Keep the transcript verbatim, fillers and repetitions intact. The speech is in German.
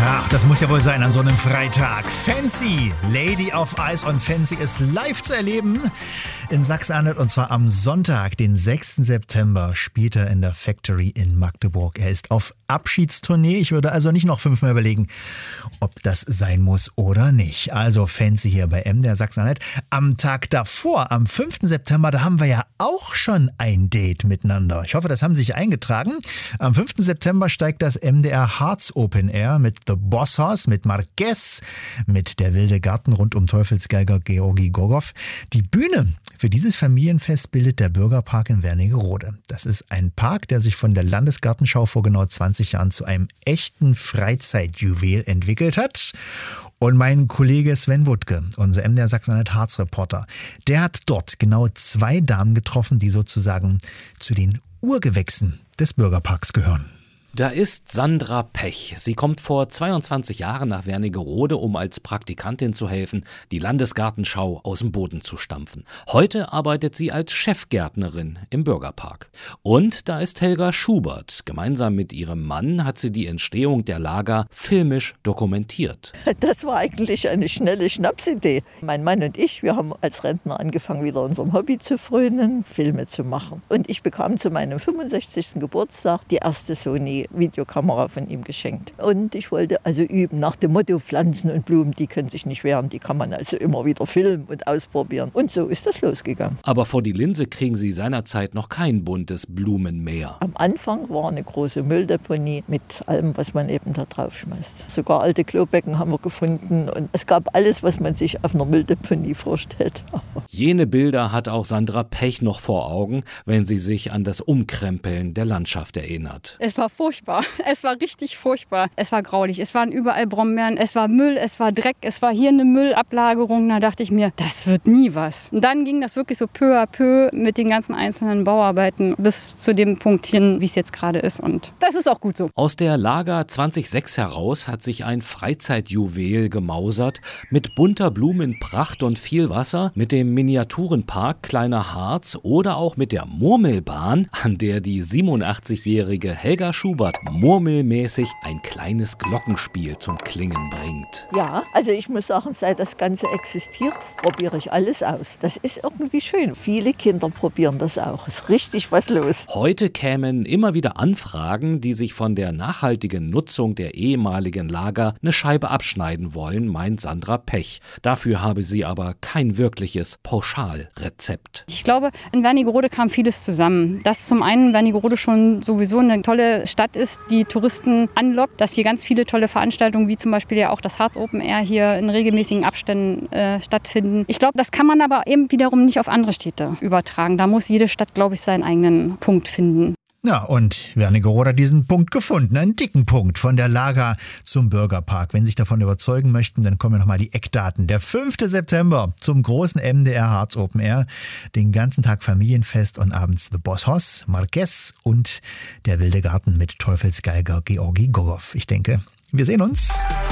Ach, das muss ja wohl sein an so einem Freitag. Fancy, Lady of Ice on Fancy ist live zu erleben in Sachsen-Anhalt und zwar am Sonntag, den sechsten September, spielt er in der Factory in Magdeburg. Er ist auf Abschiedstournee. Ich würde also nicht noch fünfmal überlegen, ob das sein muss oder nicht. Also Fancy hier bei M D R Sachsen-Anhalt. Am Tag davor, am fünften September, da haben wir ja auch schon ein Date miteinander. Ich hoffe, das haben Sie sich eingetragen. Am fünften September steigt das M D R Harz Open Air mit The Boss Hoss, mit Marquez, mit Der wilde Garten rund um Teufelsgeiger Georgi Gorgov. Die Bühne für dieses Familienfest bildet der Bürgerpark in Wernigerode. Das ist ein Park, der sich von der Landesgartenschau vor genau zwanzig Jahren zu einem echten Freizeitjuwel entwickelt hat. Und mein Kollege Sven Wuttke, unser M D R Sachsen-Anhalt Harz-Reporter, der hat dort genau zwei Damen getroffen, die sozusagen zu den Urgewächsen des Bürgerparks gehören. Da ist Sandra Pech. Sie kommt vor zweiundzwanzig Jahren nach Wernigerode, um als Praktikantin zu helfen, die Landesgartenschau aus dem Boden zu stampfen. Heute arbeitet sie als Chefgärtnerin im Bürgerpark. Und da ist Helga Schubert. Gemeinsam mit ihrem Mann hat sie die Entstehung der Lager filmisch dokumentiert. Das war eigentlich eine schnelle Schnapsidee. Mein Mann und ich, wir haben als Rentner angefangen, wieder unserem Hobby zu frönen, Filme zu machen. Und ich bekam zu meinem fünfundsechzigsten Geburtstag die erste Sony Videokamera von ihm geschenkt. Und ich wollte also üben nach dem Motto, Pflanzen und Blumen, die können sich nicht wehren, die kann man also immer wieder filmen und ausprobieren. Und so ist das losgegangen. Aber vor die Linse kriegen sie seinerzeit noch kein buntes Blumenmeer. Am Anfang war eine große Mülldeponie mit allem, was man eben da drauf schmeißt. Sogar alte Klobecken haben wir gefunden und es gab alles, was man sich auf einer Mülldeponie vorstellt. Jene Bilder hat auch Sandra Pech noch vor Augen, wenn sie sich an das Umkrempeln der Landschaft erinnert. Es war furchtbar. Es war richtig furchtbar. Es war graulich. Es waren überall Brombeeren. Es war Müll, es war Dreck. Es war hier eine Müllablagerung. Da dachte ich mir, das wird nie was. Und dann ging das wirklich so peu à peu mit den ganzen einzelnen Bauarbeiten bis zu dem Punkt hin, wie es jetzt gerade ist. Und das ist auch gut so. Aus der Lager zwanzig sechs heraus hat sich ein Freizeitjuwel gemausert mit bunter Blumenpracht und viel Wasser, mit dem Miniaturenpark Kleiner Harz oder auch mit der Murmelbahn, an der die siebenundachtzigjährige Helga Schubert murmelmäßig ein kleines Glockenspiel zum Klingen bringt. Ja, also ich muss sagen, seit das Ganze existiert, probiere ich alles aus. Das ist irgendwie schön. Viele Kinder probieren das auch. Ist richtig was los. Heute kämen immer wieder Anfragen, die sich von der nachhaltigen Nutzung der ehemaligen Lager eine Scheibe abschneiden wollen, meint Sandra Pech. Dafür habe sie aber kein wirkliches Pauschalrezept. Ich glaube, in Wernigerode kam vieles zusammen. Dass zum einen Wernigerode schon sowieso eine tolle Stadt ist, die Touristen anlockt, dass hier ganz viele tolle Veranstaltungen, wie zum Beispiel ja auch das Harz Open Air hier in regelmäßigen Abständen äh, stattfinden. Ich glaube, das kann man aber eben wiederum nicht auf andere Städte übertragen. Da muss jede Stadt, glaube ich, seinen eigenen Punkt finden. Ja, und Wernigerode hat diesen Punkt gefunden, einen dicken Punkt von der Lager zum Bürgerpark. Wenn Sie sich davon überzeugen möchten, dann kommen nochmal die Eckdaten. Der fünfte September zum großen M D R Harz Open Air. Den ganzen Tag Familienfest und abends The Boss Hoss, Marquez und Der wilde Garten mit Teufelsgeiger Georgi Gorgov. Ich denke, wir sehen uns.